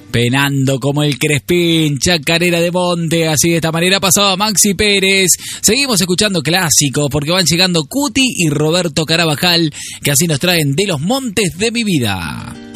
penando como el Crespín, Chacarera de Monte. Así de esta manera pasaba Maxi Pérez. Seguimos escuchando clásicos porque van llegando Cuti y Roberto Carabajal, que así nos traen De los Montes de mi vida.